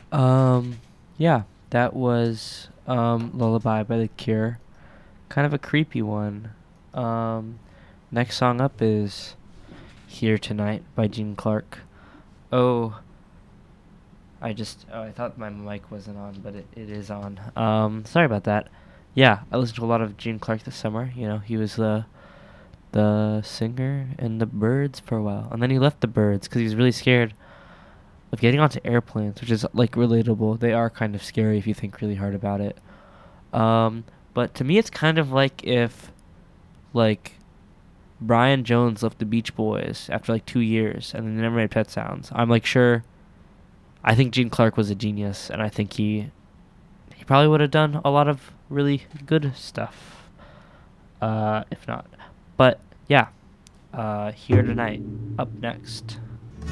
Um, yeah, that was Lullaby by The Cure. Kind of a creepy one. Um, Next song up is Here Tonight by Gene Clark. Oh, I thought my mic wasn't on, but it is on. Sorry about that. Yeah, I listened to a lot of Gene Clark this summer. You know, he was the singer in the Byrds for a while, and then he left the Byrds because he was really scared of getting onto airplanes, which is like relatable. They are kind of scary if you think really hard about it. Um, but to me, it's kind of like if like Brian Jones left the Beach Boys after like 2 years, and then they never made Pet Sounds. I'm like sure. I think Gene Clark was a genius, and I think he probably would have done a lot of really good stuff. If not, but yeah. Here Tonight, up next.